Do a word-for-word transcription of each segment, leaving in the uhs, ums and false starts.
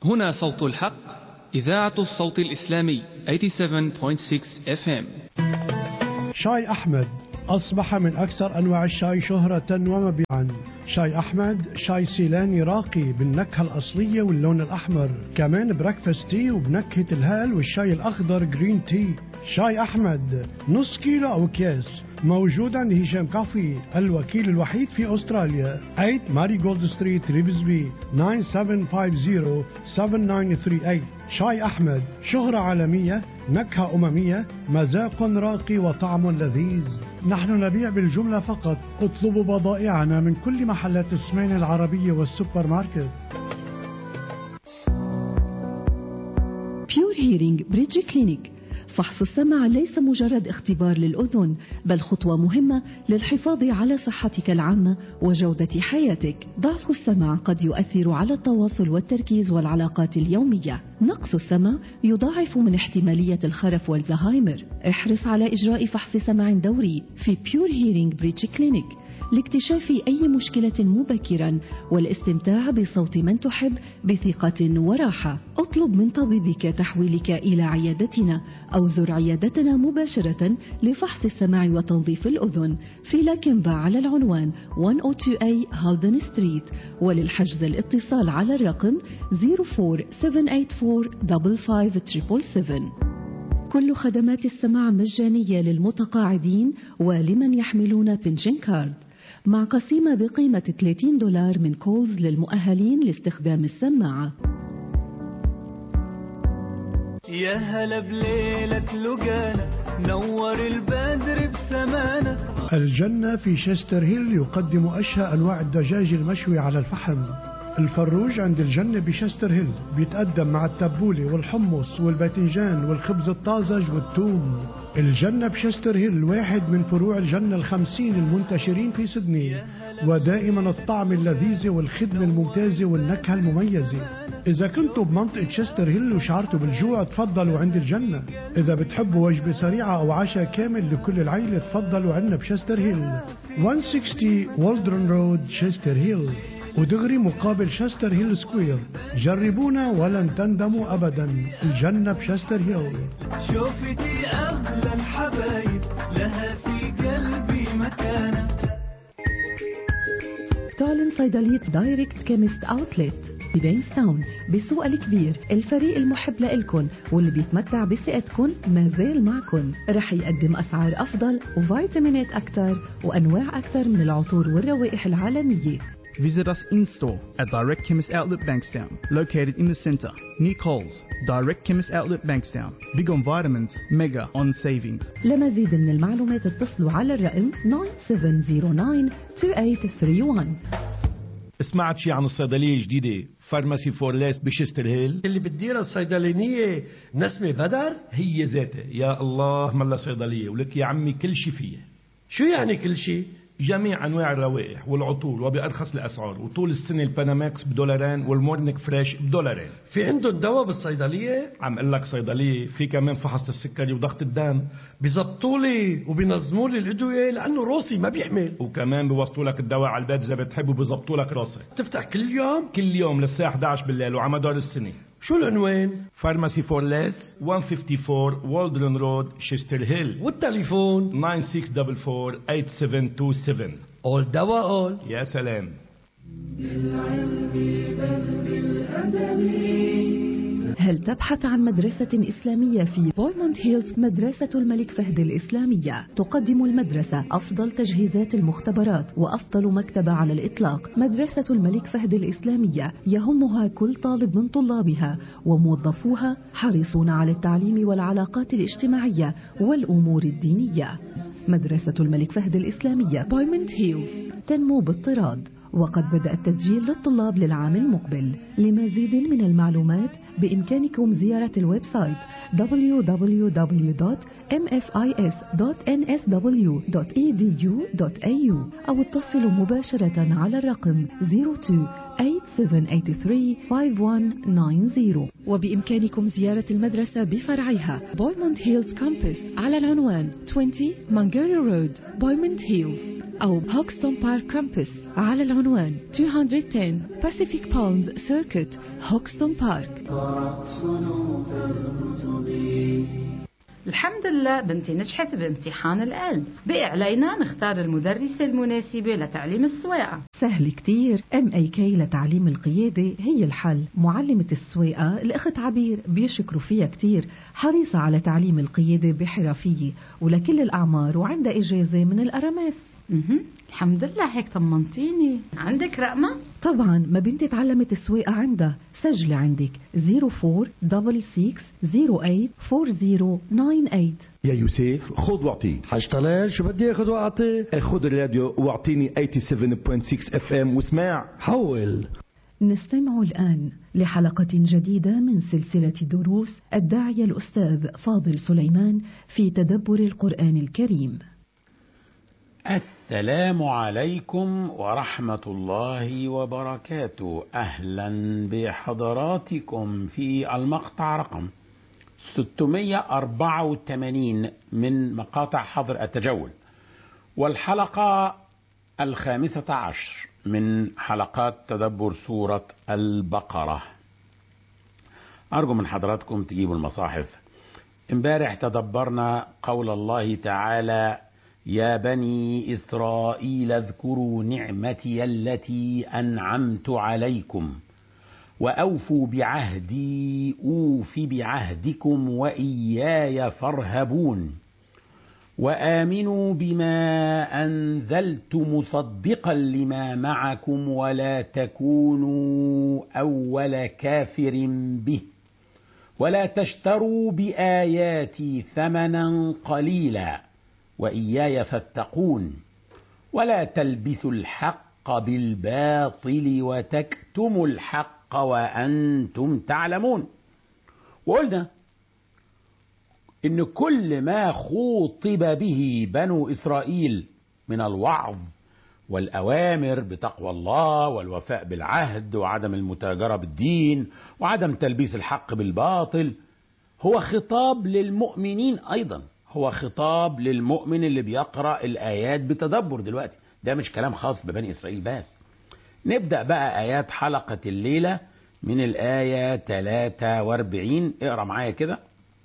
هنا صوت الحق، إذاعة الصوت الإسلامي ثمانية وثمانين فاصلة ستة إف إم. شاي أحمد أصبح من أكثر أنواع الشاي شهرة ومبيعا. شاي أحمد شاي سيلاني راقي بالنكهة الأصلية واللون الأحمر، كمان بريكفاست تي وبنكهة الهال والشاي الأخضر جرين تي. شاي أحمد نص كيلو أو أكياس موجود عند هشام كافي، الوكيل الوحيد في أستراليا. ثمانية ماري جولد ستريت ريبزبي تسعة سبعة خمسة صفر سبعة تسعة ثلاثة ثمانية. شاي أحمد شهرة عالمية، نكهة أممية، مذاق راقي وطعم لذيذ. نحن نبيع بالجملة فقط، اطلبوا بضائعنا من كل محلات السمين العربية والسوبر ماركت. بيور هيرينج بريدج كلينيك. فحص السمع ليس مجرد اختبار للأذن، بل خطوة مهمة للحفاظ على صحتك العامة وجودة حياتك. ضعف السمع قد يؤثر على التواصل والتركيز والعلاقات اليومية. نقص السمع يضاعف من احتمالية الخرف والزهايمر. احرص على إجراء فحص سمع دوري في بيور هيرينج بريدج كلينيك لاكتشاف أي مشكلة مبكرا والاستمتاع بصوت من تحب بثقة وراحة. اطلب من طبيبك تحويلك إلى عيادتنا أو زر عيادتنا مباشرة لفحص السمع وتنظيف الأذن في لاكمبا على العنوان مئة واثنين إيه هالدن ستريت. وللحجز الاتصال على الرقم صفر أربعة سبعة ثمانية أربعة خمسة خمسة سبعة سبعة. كل خدمات السماع مجانية للمتقاعدين ولمن يحملون بنشن كارد، مع قسيمة بقيمة ثلاثين دولار من كولز للمؤهلين لاستخدام السماعة. يا هلا بليلة لقانا نور البدر بسمانة. الجنة في شستر هيل يقدم أشهى أنواع الدجاج المشوي على الفحم. الفروج عند الجنة بشستر هيل بيتقدم مع التبولة والحمص والباذنجان والخبز الطازج والثوم. الجنة بشستر هيل واحد من فروع الجنة الخمسين المنتشرين في سيدني، ودائما الطعم اللذيذ والخدمة الممتازة والنكهة المميزة. إذا كنتوا بمنطقة شستر هيل وشعرتوا بالجوع تفضلوا عند الجنة. إذا بتحبوا وجبة سريعة أو عشاء كامل لكل العيلة تفضلوا عنا بشستر هيل مئة وستين والدرن رود شستر هيل، ودغري مقابل شستر هيل سكوير. جربونا ولن تندموا أبدا. الجنة بشستر هيل. شوفتي أغلى الحبايب لها في قلبي مكانة. تعلن صيدلية دايركت كيمست أوتلت ببينستاون بالسوق الكبير. الفريق المحب لإلكن واللي بيتمتع بثقتكن ما زال معكن. رح يقدم أسعار أفضل وفيتامينات أكثر وأنواع أكثر من العطور والروائح العالمية. Visit us in-store at Direct Chemist Outlet Bankstown, located in the centre, near Coles. Direct Chemist Outlet Bankstown. Big on vitamins, mega on savings. لمزيد من المعلومات اتصلوا على الرقم تسعة سبعة صفر تسعة ثمانية ثمانية واحد. سمعت شي عن الصيدلية الجديدة فارماسي فورليس بشستر هيل اللي بتديرها الصيدلانية نسمة بدر؟ هي ذاتها. يا الله ملا صيدلية ولك يا عمي كل شي فيها. شو يعني كل شي؟ جميع أنواع الروائح والعطور وبأرخص الأسعار، وطول السنة الباناماكس بدولارين والمورنيك فريش بدولارين. في عندهم دواء بالصيدلية؟ عم قل لك صيدلية في كمان فحص السكري وضغط الدم. بيزبطوا لي وبينظموا لي الأدوية لأنه روسي ما بيحمل، وكمان بيوصلوا لك الدواء على البيت إذا بتحب وبيزبطوا لك راسك. تفتح كل يوم؟ كل يوم للساعة إحدى عشر بالليل وعلى مدار السنة. شو العنوان؟ فارماسي فورليس مئة وأربعة وخمسين والدرن رود شستر هيل، والتليفون تسعة ستة أربعة أربعة ثمانية سبعة اتنين سبعة. أول دواء أول. يا سلام. هل تبحث عن مدرسة إسلامية في بويموند هيلز؟ مدرسة الملك فهد الإسلامية تقدم المدرسة أفضل تجهيزات المختبرات وأفضل مكتبة على الإطلاق. مدرسة الملك فهد الإسلامية يهمها كل طالب من طلابها، وموظفوها حريصون على التعليم والعلاقات الاجتماعية والأمور الدينية. مدرسة الملك فهد الإسلامية بويموند هيلز تنمو باضطراد، وقد بدأ التسجيل للطلاب للعام المقبل. لمزيد من المعلومات بإمكانكم زيارة الويب سايت دبليو دبليو دبليو دوت إم إف آي إس دوت إن إس دبليو دوت إي دي يو دوت إيه يو أو اتصلوا مباشرة على الرقم صفر اثنين ثمانية سبعة ثمانية ثلاثة خمسة واحد تسعة صفر. وبإمكانكم زيارة المدرسة بفرعيها بويموند هيلز كامبس على العنوان عشرين مانجاري رود بويموند هيلز، أو هوكستون بارك كامبس على العنوان مئتين وعشرة Pacific Palms Circuit هوكستون بارك. الحمد لله بنتي نجحت بامتحان القلب، بقي علينا نختار المدرسة المناسبة لتعليم السواقة. سهل كتير، ام اي كي لتعليم القيادة هي الحل. معلمة السواقة الأخت عبير بيشكروا فيها كتير، حريصة على تعليم القيادة بحرفية ولكل الأعمار، وعندها إجازة من الأرامس. اها الحمد لله، هيك طمنتيني. عندك رقمة؟ طبعا، ما بنتي تعلمت السواقة عندها. سجلي عندك صفر أربعة ستة ستة صفر ثمانية أربعة صفر تسعة ثمانية. يا يوسف خذ واعطي. حاج طلال شو بدي اخذ واعطي؟ خذ الراديو واعطيني سبعة وثمانين فاصلة ستة اف ام واسمع. حول. نستمع الآن لحلقة جديدة من سلسلة دروس الداعية الأستاذ فاضل سليمان في تدبر القرآن الكريم. السلام عليكم ورحمة الله وبركاته. أهلا بحضراتكم في المقطع رقم ستمائة وأربعة وثمانين من مقاطع حظر التجول، والحلقة الخامسة عشر من حلقات تدبر سورة البقرة. أرجو من حضراتكم تجيبوا المصاحف. امبارح تدبرنا قول الله تعالى: يا بني إسرائيل اذكروا نعمتي التي أنعمت عليكم وأوفوا بعهدي أوف بعهدكم وإياي فارهبون وآمنوا بما أنزلت مصدقا لما معكم ولا تكونوا أول كافر به ولا تشتروا بآياتي ثمنا قليلا وإياي فاتقون ولا تلبسوا الحق بالباطل وتكتموا الحق وأنتم تعلمون. وقلنا إن كل ما خوطب به بنو إسرائيل من الوعظ والأوامر بتقوى الله والوفاء بالعهد وعدم المتاجرة بالدين وعدم تلبيس الحق بالباطل هو خطاب للمؤمنين أيضا، هو خطاب للمؤمن اللي بيقرأ الآيات بتدبر دلوقتي. ده مش كلام خاص ببني إسرائيل بس. نبدأ بقى آيات حلقة الليلة من الآية ثلاثة وأربعين. اقرأ معايا كده: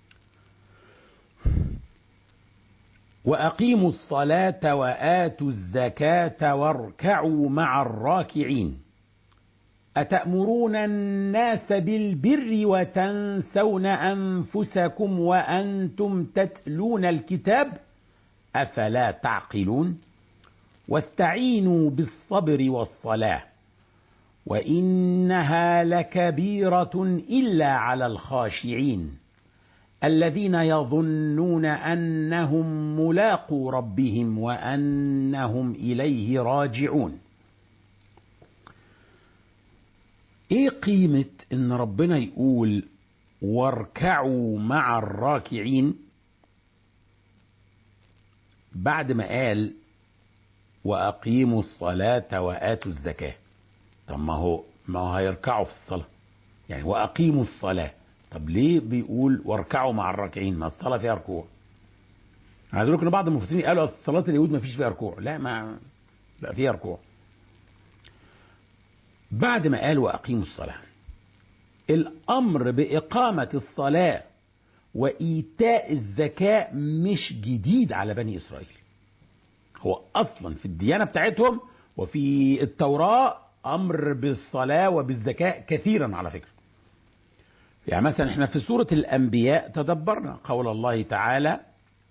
وأقيموا الصلاة وآتوا الزكاة واركعوا مع الراكعين أتأمرون الناس بالبر وتنسون أنفسكم وأنتم تتلون الكتاب أفلا تعقلون واستعينوا بالصبر والصلاة وإنها لكبيرة إلا على الخاشعين الذين يظنون أنهم ملاقو ربهم وأنهم إليه راجعون. ايه قيمة ان ربنا يقول واركعوا مع الراكعين بعد ما قال واقيموا الصلاة وآتوا الزكاة؟ طب ما هو ما هو هيركعوا في الصلاة يعني واقيموا الصلاة، طب ليه بيقول واركعوا مع الراكعين؟ ما الصلاة فيها ركوع. عايز اقول لك ان بعض المفسرين قالوا الصلاة اليهود ما فيش فيها ركوع. لا، ما لا فيها ركوع. بعد ما قال وأقيموا الصلاة، الأمر بإقامة الصلاة وإيتاء الزكاة مش جديد على بني إسرائيل. هو أصلا في الديانة بتاعتهم وفي التوراة أمر بالصلاة وبالزكاة كثيرا على فكرة. يعني مثلا احنا في سورة الأنبياء تدبرنا قول الله تعالى: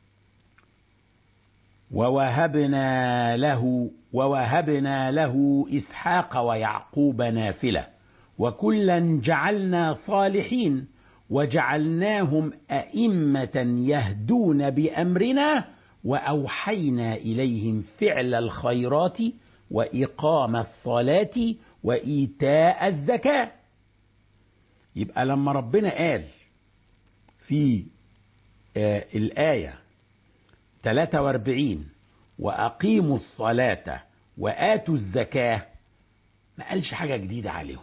ووهبنا له ووهبنا له إسحاق ويعقوب نافلة وكلا جعلنا صالحين وجعلناهم أئمة يهدون بأمرنا وأوحينا إليهم فعل الخيرات وإقام الصلاة وإيتاء الزكاة. يبقى لما ربنا قال في آه الآية ثلاثة وأربعين وأقيموا الصلاة وآتوا الزكاة، ما قالش حاجة جديدة عليهم.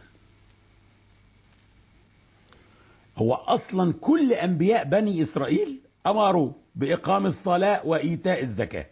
هو أصلا كل أنبياء بني إسرائيل أمروا بإقام الصلاة وإيتاء الزكاة.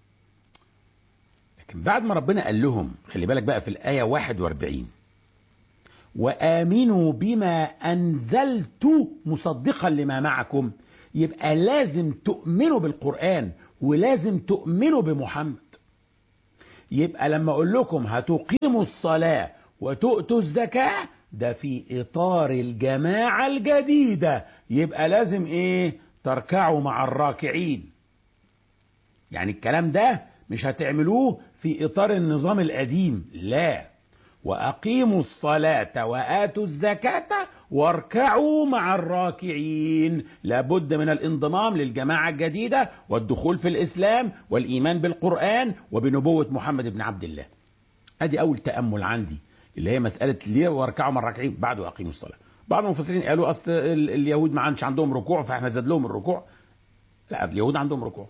لكن بعد ما ربنا قال لهم، خلي بالك بقى في الآية واحد وأربعين، وآمنوا بما أنزلت مصدقا لما معكم، يبقى لازم تؤمنوا بالقرآن ولازم تؤمنوا بمحمد. يبقى لما أقول لكم هتقيموا الصلاة وتؤتوا الزكاة، ده في إطار الجماعة الجديدة، يبقى لازم إيه؟ تركعوا مع الراكعين. يعني الكلام ده مش هتعملوه في إطار النظام القديم، لا. وأقيموا الصلاة وآتوا الزكاة واركعوا مع الراكعين. لابد من الانضمام للجماعة الجديدة والدخول في الإسلام والإيمان بالقرآن وبنبوة محمد بن عبد الله. أدي أول تأمل عندي، اللي هي مسألة ليه واركعوا مع الراكعين بعد وأقيموا الصلاة. بعض المفسرين قالوا أصل اليهود ما عادش عندهم ركوع فإحنا زاد لهم الركوع. لا، اليهود عندهم ركوع.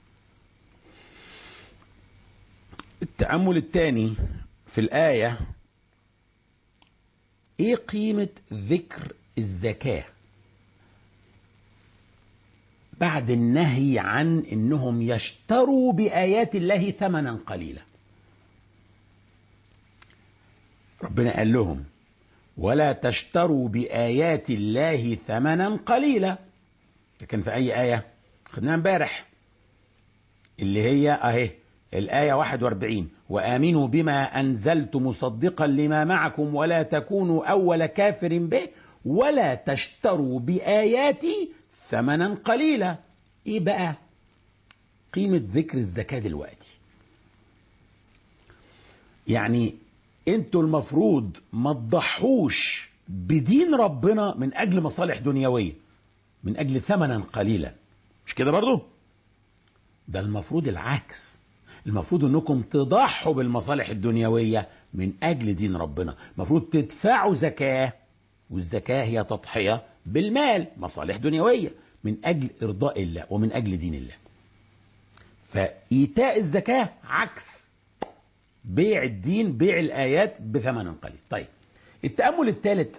التأمل الثاني في الآية، ايه قيمة ذكر الزكاة بعد النهي عن انهم يشتروا بآيات الله ثمنا قليلا؟ ربنا قال لهم ولا تشتروا بآيات الله ثمنا قليلا. لكن في اي آية خدناها امبارح اللي هي اهي الآية واحد وأربعين، وآمنوا بما أنزلت مصدقا لما معكم ولا تكونوا أول كافر به ولا تشتروا بآياتي ثمنا قليلا. إيه بقى قيمة ذكر الزكاة دلوقتي؟ يعني انتوا المفروض ما تضحوش بدين ربنا من أجل مصالح دنيوية، من أجل ثمنا قليلا، مش كده برضو؟ ده المفروض العكس. المفروض انكم تضحوا بالمصالح الدنيوية من اجل دين ربنا. المفروض تدفعوا زكاة، والزكاة هي تضحية بالمال، مصالح دنيوية من اجل ارضاء الله ومن اجل دين الله. فايتاء الزكاة عكس بيع الدين، بيع الايات بثمن قليل. طيب التأمل الثالث،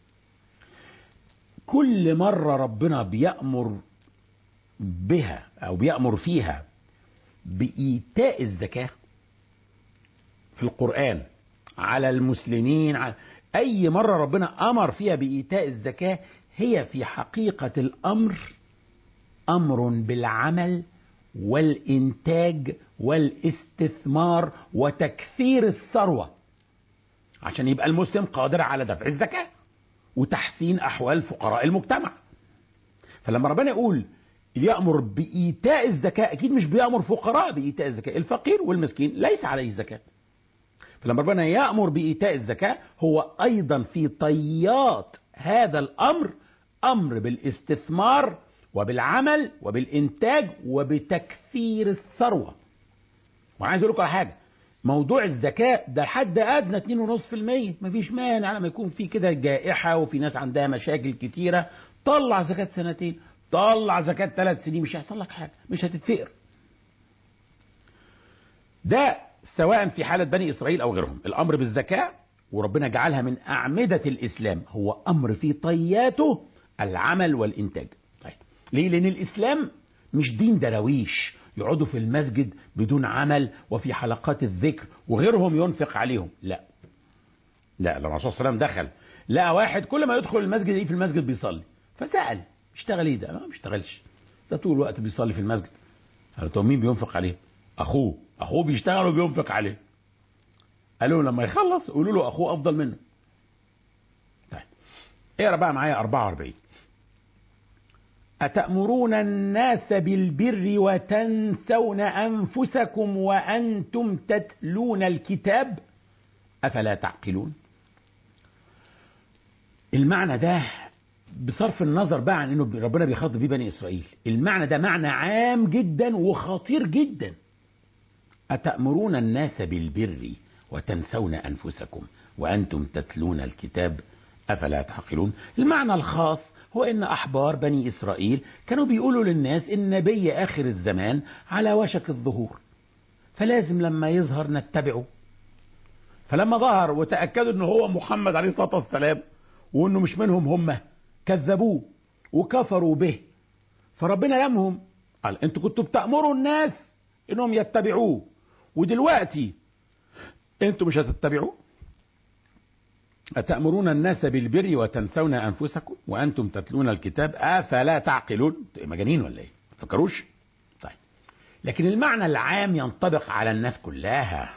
كل مرة ربنا بيأمر بها او بيأمر فيها بإيتاء الزكاة في القرآن على المسلمين، على أي مرة ربنا أمر فيها بإيتاء الزكاة هي في حقيقة الأمر أمر بالعمل والإنتاج والاستثمار وتكثير الثروة، عشان يبقى المسلم قادر على دفع الزكاة وتحسين أحوال فقراء المجتمع. فلما ربنا يقول يأمر بإيتاء الزكاة، أكيد مش بيأمر فقراء بإيتاء الزكاة، الفقير والمسكين ليس عليه زكاة. فلما ربنا يأمر بإيتاء الزكاة هو أيضا في طيات هذا الأمر أمر بالاستثمار وبالعمل وبالإنتاج وبتكثير الثروة. وأنا عايز أقول لكم على حاجة، موضوع الزكاة ده حد أدنى اتنين فاصلة خمسة بالمية، مفيش مانع لما يكون في كده جائحة وفي ناس عندها مشاكل كتيرة، طلع زكاة سنتين، طلع زكاة ثلاث سنين، مش هيحصل لك حاجة، مش هتتفقر. ده سواء في حالة بني إسرائيل أو غيرهم، الأمر بالزكاة وربنا جعلها من أعمدة الإسلام هو أمر في طياته العمل والإنتاج. طيب ليه؟ لأن الإسلام مش دين درويش يقعدوا في المسجد بدون عمل وفي حلقات الذكر وغيرهم ينفق عليهم، لا لا. لما الرسول صلى الله عليه وسلم دخل لقى واحد كل ما يدخل المسجد ايه في المسجد بيصلي، فسأل اشتغل ايه ده؟ ما بيشتغلش، ده طول الوقت بيصلي في المسجد. قالوا طب مين بينفق عليه؟ اخوه، اخوه بيشتغل وبينفق عليه. قالوا لما يخلص قولوا له اخوه افضل منه. طيب اقرا بقى معايا أربعة وأربعين، أتأمرون الناس بالبر وتنسون أنفسكم وأنتم تتلون الكتاب أفلا تعقلون. المعنى ده بصرف النظر بقى عن انه ربنا بيخاطب بيه بني اسرائيل، المعنى ده معنى عام جدا وخطير جدا. أتأمرون الناس بالبر وتنسون أنفسكم وأنتم تتلون الكتاب أفلا تعقلون. المعنى الخاص هو ان احبار بني اسرائيل كانوا بيقولوا للناس ان نبي اخر الزمان على وشك الظهور، فلازم لما يظهر نتبعه. فلما ظهر وتأكدوا انه هو محمد عليه الصلاة والسلام وانه مش منهم هم، كذبوه وكفروا به. فربنا لمهم قال انتوا كنتوا بتأمروا الناس انهم يتبعوه، ودلوقتي انتوا مش هتتبعوه. أتأمرون الناس بالبر وتنسون أنفسكم وأنتم تتلون الكتاب أفلا تعقلون؟ مجانين ولا ايه؟ ما تفكروش؟ طيب، لكن المعنى العام ينطبق على الناس كلها.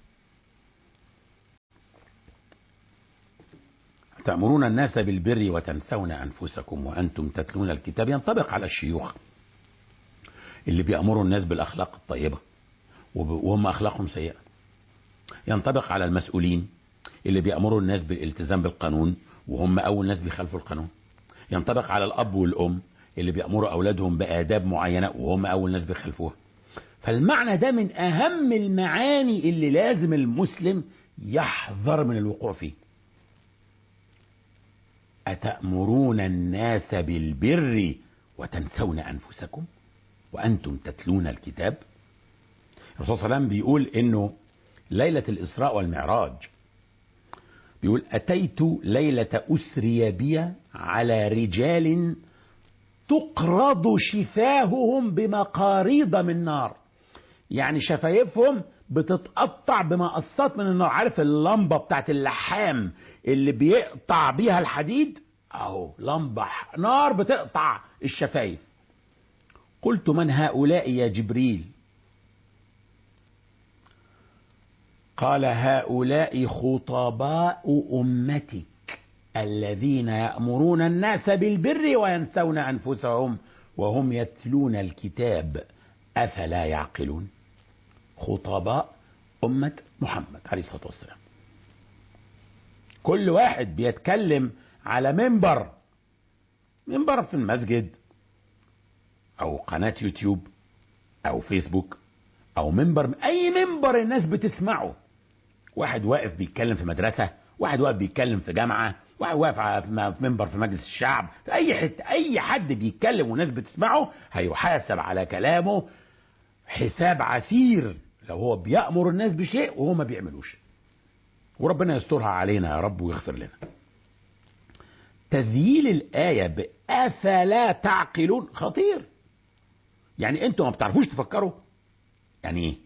تأمرون الناس بالبر وتنسون أنفسكم وأنتم تتلون الكتاب ينطبق على الشيوخ اللي بيأمروا الناس بالأخلاق الطيبة وهم أخلاقهم سيئة. ينطبق على المسؤولين اللي بيأمروا الناس بالالتزام بالقانون وهم أول ناس بيخالفوا القانون. ينطبق على الأب والأم اللي بيأمروا أولادهم بآداب معينة وهم أول ناس بيخالفوها. فالمعنى ده من أهم المعاني اللي لازم المسلم يحذر من الوقوع فيه. أتأمرون الناس بالبر وتنسون أنفسكم وأنتم تتلون الكتاب. الرسول صلى الله عليه وسلم بيقول إنه ليلة الإسراء والمعراج بيقول أتيت ليلة أسري بي على رجال تقرض شفاههم بمقاريض من نار، يعني شفايفهم بتتقطع بمقصات من النار. عارف اللمبة بتاعت اللحام اللي بيقطع بيها الحديد؟ اهو لمبة نار بتقطع الشفايف. قلت من هؤلاء يا جبريل؟ قال هؤلاء خطباء أمتك الذين يأمرون الناس بالبر وينسون أنفسهم وهم يتلون الكتاب أفلا يعقلون. خطباء أمة محمد عليه الصلاة والسلام. كل واحد بيتكلم على منبر، منبر في المسجد أو قناة يوتيوب أو فيسبوك أو منبر، أي منبر الناس بتسمعه. واحد واقف بيتكلم في مدرسة، واحد واقف بيتكلم في جامعة، واحد واقف على منبر في مجلس الشعب، في أي حتة أي حد بيتكلم والناس بتسمعه هيحاسب على كلامه حساب عسير لو هو بيأمر الناس بشيء وهو ما بيعملوش. وربنا يسترها علينا يا رب ويغفر لنا. تذييل الآية بأفلا تعقلون خطير. يعني انتوا ما بتعرفوش تفكروا؟ يعني ايه؟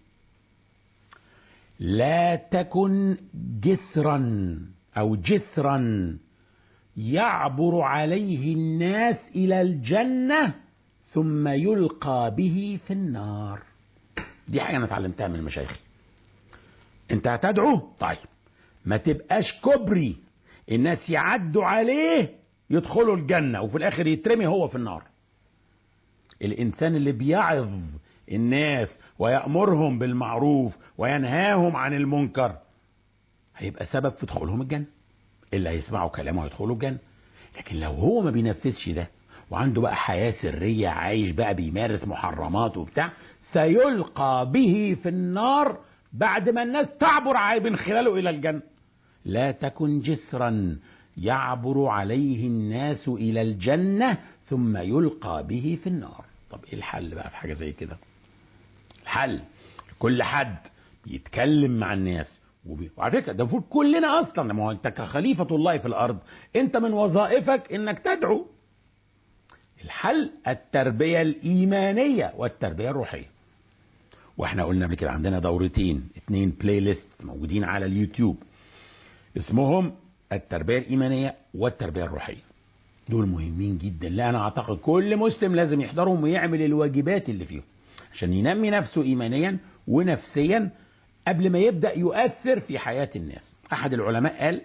لا تكن جسرا أو جسرا يعبر عليه الناس إلى الجنة ثم يلقى به في النار. دي حاجة أنا اتعلمتها من المشايخ. أنت هتدعو؟ طيب ما تبقاش كبري الناس يعدوا عليه يدخلوا الجنة وفي الآخر يترمي هو في النار. الإنسان اللي بيعظ الناس ويأمرهم بالمعروف وينهاهم عن المنكر هيبقى سبب في دخولهم الجنة. اللي هيسمعوا كلامه هيدخلوا الجنة. لكن لو هو ما بينفذش ده وعنده بقى حياة سرية عايش بقى بيمارس محرمات وبتاع سيلقى به في النار بعد ما الناس تعبر من خلاله إلى الجنة. لا تكن جسرا يعبر عليه الناس إلى الجنة ثم يلقى به في النار. طب إيه الحل بقى في حاجة زي كده؟ الحل كل حد بيتكلم مع الناس وبي... وعلى فكرة ده المفروض كلنا أصلا، ما هو أنت كخليفة الله في الأرض أنت من وظائفك إنك تدعو. الحل التربية الإيمانية والتربية الروحية. واحنا قلنا قبل كده عندنا دورتين اتنين بلاي ليست موجودين على اليوتيوب اسمهم التربية الإيمانية والتربية الروحية. دول مهمين جدا، لا أنا أعتقد كل مسلم لازم يحضرهم ويعمل الواجبات اللي فيهم عشان ينمي نفسه إيمانيا ونفسيا قبل ما يبدأ يؤثر في حياة الناس. أحد العلماء قال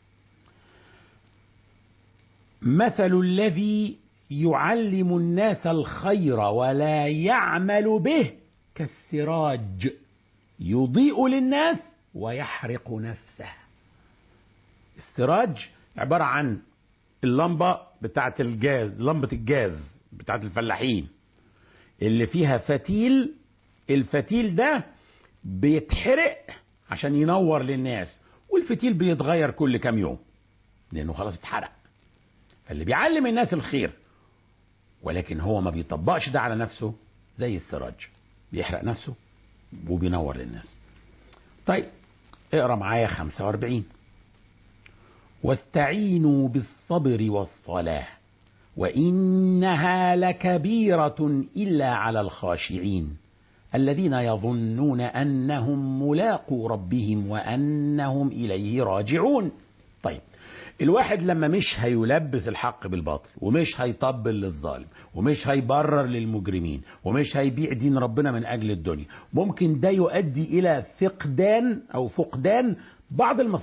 مثل الذي يعلم الناس الخير ولا يعمل به كالسراج يضيء للناس ويحرق نفسه. السراج عبارة عن اللمبة بتاعت الجاز، لمبة الجاز بتاعت الفلاحين اللي فيها فتيل. الفتيل ده بيتحرق عشان ينور للناس، والفتيل بيتغير كل كام يوم لأنه خلاص اتحرق. فاللي بيعلم الناس الخير ولكن هو ما بيطبقش ده على نفسه زي السراج، بيحرق نفسه وبينور للناس. طيب اقرأ معايا خمسة وأربعين. واستعينوا بالصبر والصلاة وإنها لكبيرة إلا على الخاشعين الذين يظنون أنهم ملاقو ربهم وأنهم إليه راجعون. طيب الواحد لما مش هيلبس الحق بالباطل ومش هيطبل للظالم ومش هيبرر للمجرمين ومش هيبيع دين ربنا من أجل الدنيا، ممكن ده يؤدي إلى فقدان أو فقدان بعض المصالح